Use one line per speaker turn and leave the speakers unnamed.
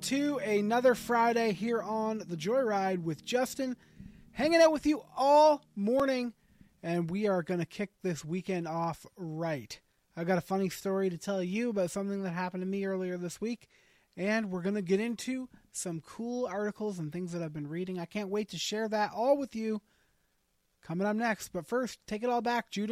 to another Friday here on The Joyride with Justin, hanging out with you all morning, and we are going to kick this weekend off right. I've got a funny story to tell you about something that happened to me earlier this week, and we're going to get into some cool articles and things that I've been reading. I can't wait to share that all with you coming up next, but first, take it all back, Judah.